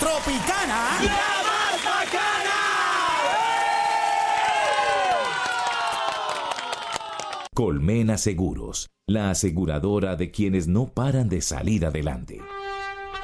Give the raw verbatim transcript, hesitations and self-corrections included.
Tropicana, ¡la más bacana! Colmena Seguros, la aseguradora de quienes no paran de salir adelante.